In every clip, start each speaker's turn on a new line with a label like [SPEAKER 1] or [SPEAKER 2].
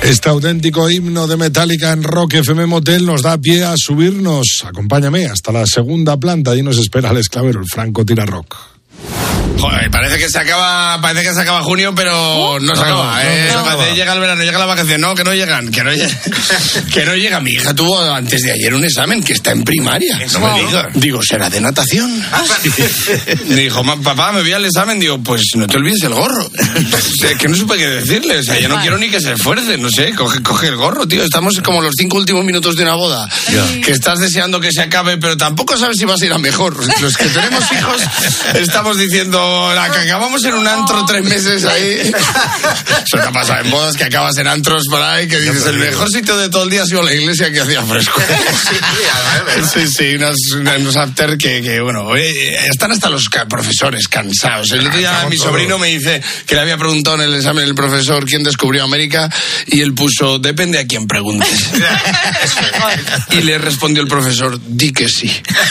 [SPEAKER 1] Este auténtico himno de Metallica en Rock FM Motel nos da pie a subirnos. Acompáñame hasta la segunda planta y nos espera el esclavero, el Franco Tira Rock.
[SPEAKER 2] Joder, parece que se acaba junio, pero no se acaba, llega el verano, llega la vacación, no, que no llegan. Que no llega. Mi hija tuvo antes de ayer un examen que está en primaria. No me digas. Digo, ¿será de natación? Me dijo, papá, me voy al examen. Digo, pues no te olvides el gorro. O sea, que no supe qué decirle. O sea, yo no quiero ni que se esfuerce, no sé, coge el gorro, tío. Estamos como los 5 últimos minutos de una boda. Que estás deseando que se acabe, pero tampoco sabes si vas a ir a mejor. Los que tenemos hijos estamos diciendo, la que acabamos en un antro 3 meses ahí. Eso te pasa en bodas, que acabas en antros por ahí, que dices, el mejor sitio de todo el día ha sido la iglesia, que hacía fresco. Sí, unos after que bueno, están hasta los profesores cansados. El otro día mi sobrino me dice que le había preguntado en el examen el profesor quién descubrió América, y él puso, depende a quién preguntes. Y le respondió el profesor, di que sí.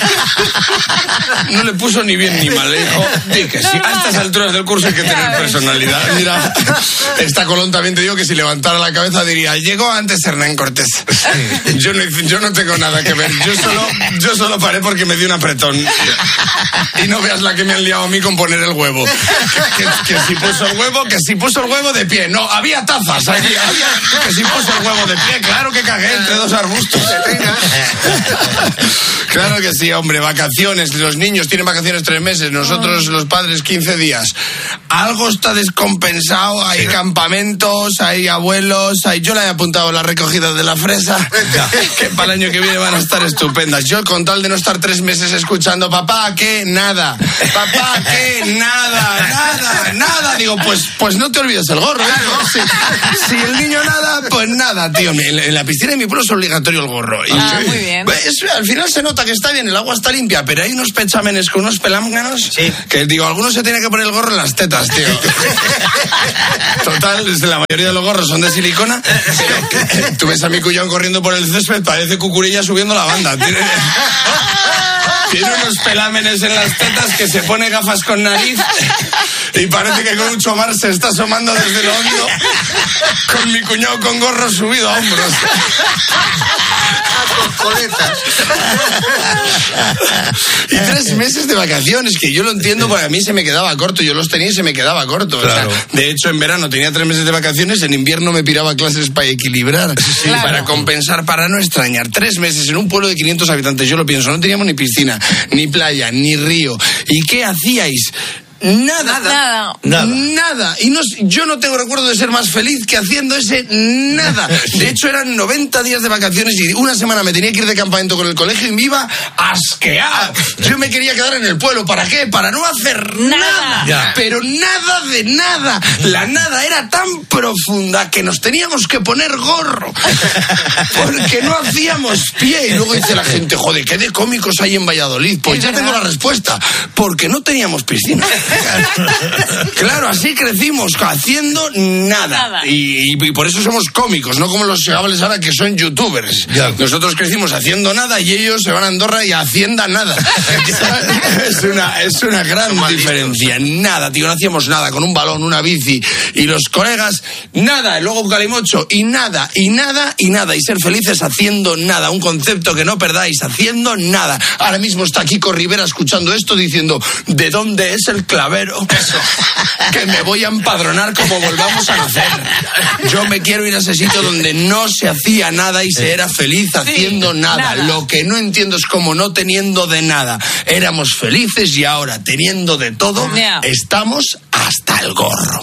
[SPEAKER 2] No le puso ni bien ni mal, le dijo, di que sí. A estas alturas del curso hay que tener personalidad. Mira, esta Colón también te digo que si levantara la cabeza diría, llegó antes Hernán Cortés. Yo no tengo nada que ver. Yo solo paré porque me dio un apretón. Y no veas la que me han liado a mí con poner el huevo. Que si puso el huevo de pie. No, había tazas aquí. Que si puso el huevo de pie. Claro que cagué entre 2 arbustos. Claro que sí, hombre. Vacaciones. Los niños tienen vacaciones 3 meses. Nosotros, los padres, 15 días. Algo está descompensado. Hay campamentos, hay abuelos. Yo le he apuntado la recogida de la fresa, que para el año que viene van a estar estupendas. Yo, con tal de no estar 3 meses escuchando, papá, ¿qué? Nada. Papá, ¿qué? Nada. Digo, pues no te olvides el gorro, ¿eh? Si el niño nada, pues nada, tío. En la piscina de mi pueblo es obligatorio el gorro.
[SPEAKER 3] Muy bien.
[SPEAKER 2] Al final se nota que está bien, el agua está limpia, pero hay unos pechámenes con unos pelánganos, que digo, algunos se tiene que poner el gorro en las tetas, tío. Total, la mayoría de los gorros son de silicona. Tú ves a mi cuñado corriendo por el césped, parece Cucurilla subiendo la banda. Tiene unos pelámenes en las tetas, que se pone gafas con nariz y parece que con un chomar se está asomando desde lo hondo, con mi cuñado con gorro subido a hombros. Y 3 meses de vacaciones, que yo lo entiendo, porque a mí se me quedaba corto. Yo los tenía y se me quedaba corto. Claro. O sea, de hecho, en verano tenía 3 meses de vacaciones, en invierno me piraba clases para equilibrar, para compensar, para no extrañar. 3 meses en un pueblo de 500 habitantes, yo lo pienso, no teníamos ni piscina, ni playa, ni río. ¿Y qué hacíais? Nada. Y yo no tengo recuerdo de ser más feliz que haciendo ese nada. De hecho, eran 90 días de vacaciones y una semana me tenía que ir de campamento con el colegio y me iba asqueado. Yo me quería quedar en el pueblo. ¿Para qué? Para no hacer nada. Pero nada de nada. La nada era tan profunda que nos teníamos que poner gorro, porque no hacíamos pie. Y luego dice la gente, joder, ¿qué de cómicos hay en Valladolid? Pues ya tengo la respuesta. Porque no teníamos piscina. Claro, así crecimos, haciendo nada. Y por eso somos cómicos, no como los chavales ahora que son youtubers. Nosotros crecimos haciendo nada y ellos se van a Andorra y a Hacienda nada. Es una gran diferencia. Nada, tío, no hacíamos nada, con un balón, una bici, y los colegas, nada, luego un calimocho, y nada. Y ser felices haciendo nada, un concepto que no perdáis, haciendo nada. Ahora mismo está Kiko Rivera escuchando esto diciendo, ¿de dónde es el clavero? Eso. Que me voy a empadronar como volvamos a nacer. Yo me quiero ir a ese sitio donde no se hacía nada y se era feliz haciendo nada. Lo que no entiendo es cómo, no teniendo de nada, éramos felices, y ahora, teniendo de todo, estamos hasta el gorro.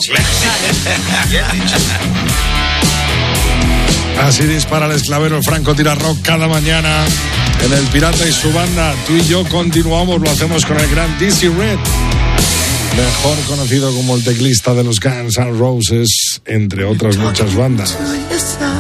[SPEAKER 1] Así dispara el esclavero Franco Tira Rock cada mañana en El Pirata y su banda. Tú y yo continuamos, lo hacemos con el gran Dizzy Red, mejor conocido como el teclista de los Guns N' Roses, entre otras muchas bandas.